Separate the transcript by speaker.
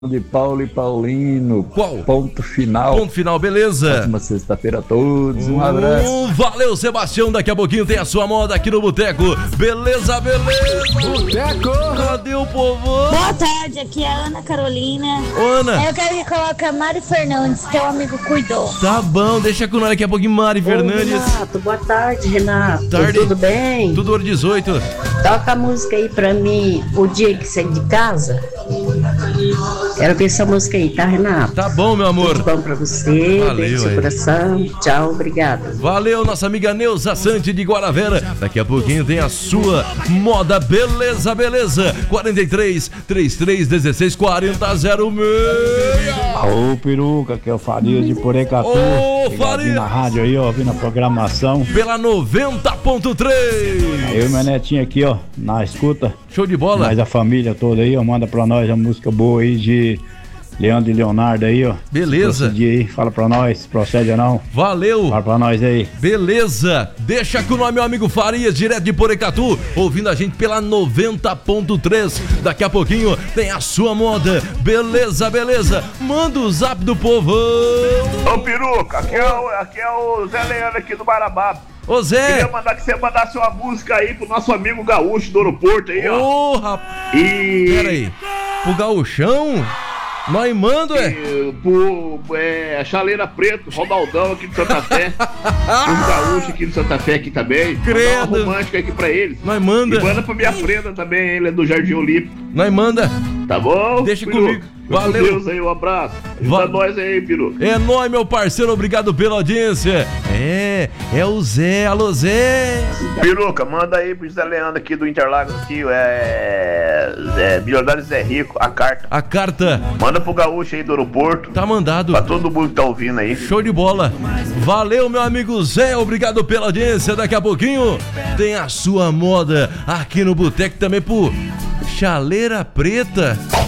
Speaker 1: de Paulo e Paulino.
Speaker 2: Qual?
Speaker 1: Ponto final.
Speaker 2: Ponto final, beleza.
Speaker 1: Ótima sexta-feira a todos. Um abraço.
Speaker 2: Valeu, Sebastião. Daqui a pouquinho tem a sua moda aqui no Boteco. Beleza, beleza.
Speaker 3: Boteco.
Speaker 2: Cadê o povo?
Speaker 4: Boa tarde, aqui é a Ana Carolina.
Speaker 2: Ô, Ana.
Speaker 4: Eu quero que coloque a Mari Fernandes, teu amigo cuidou.
Speaker 2: Tá bom, deixa com nós daqui a pouquinho, Mari Fernandes.
Speaker 5: Renato, boa tarde, Renato.
Speaker 2: Tarde.
Speaker 5: Tudo bem?
Speaker 2: Tudo hora 18.
Speaker 5: Toca a música aí pra mim, O Dia Que Saí de Casa. Quero ver essa música aí, tá, Renato?
Speaker 2: Tá bom, meu amor.
Speaker 5: Tudo bom pra você,
Speaker 2: Valeu,
Speaker 5: beijo no seu
Speaker 2: aí.
Speaker 5: coração. Tchau, obrigado.
Speaker 2: Valeu, nossa amiga Neuza Sante de Guaravera. Daqui a pouquinho tem a sua moda. Beleza, beleza. 43 33 16 40 06.
Speaker 3: Ô, peruca, que é o Farias de Porecatu.
Speaker 2: Ô,
Speaker 3: Ligadinho
Speaker 2: Farias.
Speaker 3: na rádio aí, ó, ouvindo a programação.
Speaker 2: Pela 90.3.
Speaker 3: Eu e meu netinho aqui, ó, na escuta.
Speaker 2: Show de bola.
Speaker 3: Mas a família toda aí, ó, manda pra nós a música boa aí de Leandro e Leonardo aí, ó.
Speaker 2: Beleza.
Speaker 3: Procede aí, fala pra nós, procede ou não.
Speaker 2: Valeu.
Speaker 3: Fala pra nós aí.
Speaker 2: Beleza. Deixa com o nome, meu amigo Farias, direto de Porecatu, ouvindo a gente pela 90.3. Daqui a pouquinho tem a sua moda. Beleza, beleza. Manda o zap do povão.
Speaker 6: Ô peruca, aqui é o Zé Leandro aqui do Marabá.
Speaker 2: Ô Zé.
Speaker 6: Queria mandar que você mandasse uma música aí pro nosso amigo gaúcho do aeroporto aí, ó.
Speaker 2: Ô, rapaz.
Speaker 6: E.
Speaker 2: Pera aí. Pro gauchão? Nós manda,
Speaker 6: A Chaleira Preto, Ronaldão aqui de Santa Fé. Os gaúchos aqui de Santa Fé aqui também.
Speaker 2: Credo.
Speaker 6: Mandar uma romântica aqui pra eles.
Speaker 2: Nós manda.
Speaker 6: E manda pra minha prenda também, ele é do Jardim Olímpico.
Speaker 2: Nós manda.
Speaker 6: Tá bom?
Speaker 2: Deixa
Speaker 6: peruca?
Speaker 2: comigo.
Speaker 6: Fica com
Speaker 2: Valeu.
Speaker 6: Deus aí, um abraço. Ajuda nós aí, peruca.
Speaker 2: É nóis, meu parceiro, obrigado pela audiência. É o Zé, alô Zé.
Speaker 6: Peruca, manda aí pro Zé Leandro aqui do Interlagos aqui, Milionário Zé Rico, a carta.
Speaker 2: A carta
Speaker 6: Manda pro gaúcho aí do aeroporto,
Speaker 2: tá mandado.
Speaker 6: pra todo mundo que tá ouvindo aí.
Speaker 2: Show de bola. Valeu, meu amigo Zé, obrigado pela audiência. Daqui a pouquinho tem a sua moda aqui no Boteco também por Chaleira Preta.